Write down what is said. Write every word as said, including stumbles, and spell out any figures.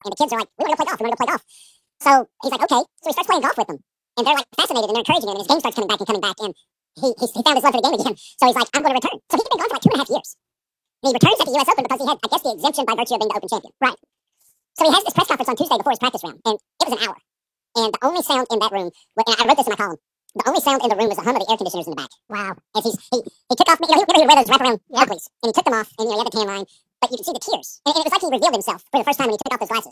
And the kids are like, we want to go play golf. We want to go play golf. So he's like, okay. So he starts playing golf with them. And they're like fascinated and they're encouraging him. And his game starts coming back and coming back. And he, he, he found his love for the game again. So he's like, I'm going to return. So he's been golfing for like two and a half years. And he returns at the U S Open because he had, I guess, the exemption by virtue of being the Open champion. Right. So he has this press conference on Tuesday before his practice round. And it was an hour. And the only sound in that room, and I wrote this in my column, the only sound in the room was the hum of the air conditioners in the back. Wow. As he's, he, he took off, you know, he, remember he wear those wraparound yeah. Oakleys. And he took them off, and, you know, he had the tan line. But you could see the tears. And, and it was like he revealed himself for the first time when he took off those glasses.